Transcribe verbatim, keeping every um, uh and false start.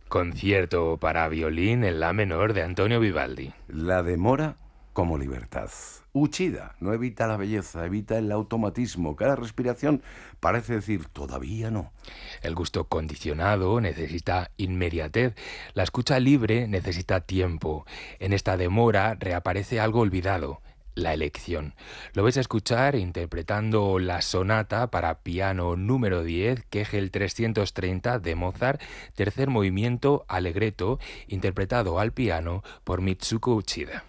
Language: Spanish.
Concierto para violín en la menor de Antonio Vivaldi. La demora como libertad. Uchida no evita la belleza, evita el automatismo. Cada respiración parece decir todavía no. El gusto condicionado necesita inmediatez. La escucha libre necesita tiempo. En esta demora reaparece algo olvidado: la elección. Lo vais a escuchar interpretando la sonata para piano número diez, Kegel trescientos treinta de Mozart, tercer movimiento allegretto, interpretado al piano por Mitsuko Uchida.